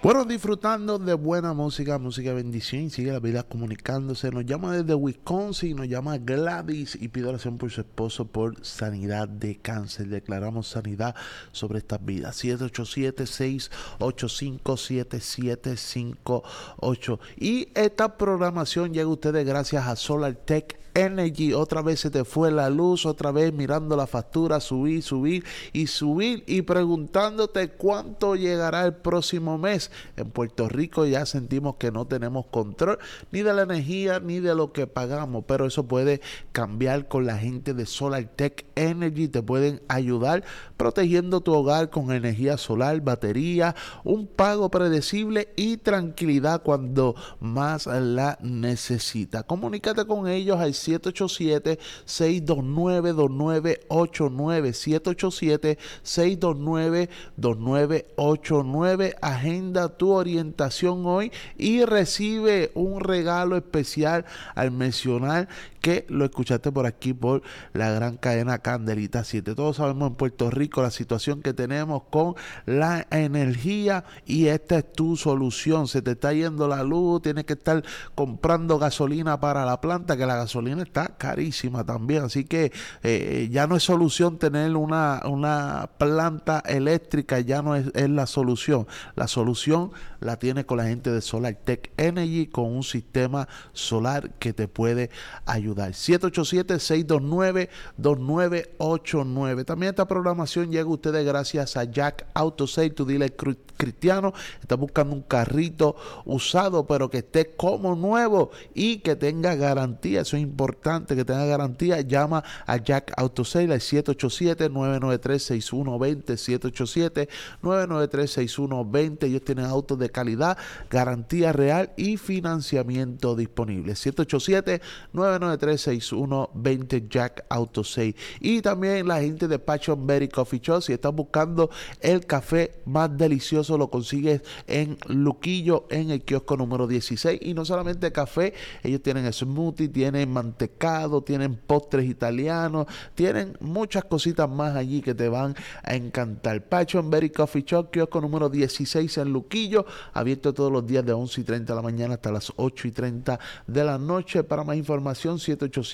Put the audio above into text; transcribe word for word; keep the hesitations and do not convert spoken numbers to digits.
Bueno, disfrutando de buena música, música de bendición, sigue la vida comunicándose. Nos llama desde Wisconsin, nos llama Gladys y pide oración por su esposo por sanidad de cáncer. Declaramos sanidad sobre estas vidas. siete ocho siete, seis ocho cinco, siete siete cinco ocho. Y esta programación llega a ustedes gracias a Solar Tech Energy. Otra vez se te fue la luz, otra vez mirando la factura, subir, subir y subir y preguntándote cuánto llegará el próximo mes. En Puerto Rico ya sentimos que no tenemos control ni de la energía ni de lo que pagamos, pero eso puede cambiar con la gente de Solar Tech Energy. Te pueden ayudar protegiendo tu hogar con energía solar, batería, un pago predecible y tranquilidad cuando más la necesita. Comunícate con ellos al siete ocho siete, seis dos nueve, dos nueve ocho nueve, siete ocho siete, seis dos nueve, dos nueve ocho nueve. Agenda tu orientación hoy y recibe un regalo especial al mencionar que lo escuchaste por aquí por la gran cadena Candelita siete. Todos sabemos en Puerto Rico la situación que tenemos con la energía y esta es tu solución. Se te está yendo la luz, tienes que estar comprando gasolina para la planta, que la gasolina está carísima también, así que eh, ya no es solución tener una, una planta eléctrica, ya no es, es la solución. La solución la tienes con la gente de Solar Tech Energy, con un sistema solar que te puede ayudar. siete ocho siete, seis dos nueve, dos nueve ocho nueve. También esta programación llega a ustedes gracias a Jack Auto Sale, tu dealer cristiano. Está buscando un carrito usado pero que esté como nuevo y que tenga garantía. Eso es importante, que tenga garantía. Llama a Jack Auto Sale al siete ocho siete, nueve nueve tres, seis uno dos cero, siete ocho siete, nueve nueve tres, seis uno dos cero. Ellos tienen autos de calidad, garantía real y financiamiento disponible. siete ocho siete, nueve nueve tres, seis uno dos cero, Jack Auto Sale. Y también la gente de Passion Berry Coffee Shop. Si estás buscando el café más delicioso, lo consigues en Luquillo, en el kiosco número dieciséis. Y no solamente café, ellos tienen smoothie, tienen mantecado, tienen postres italianos, tienen muchas cositas más allí que te van a encantar. Passion Berry Coffee Shop, kiosco número dieciséis en Luquillo, abierto todos los días de once y treinta de la mañana hasta las ocho y treinta de la noche. Para más información, siete ocho siete,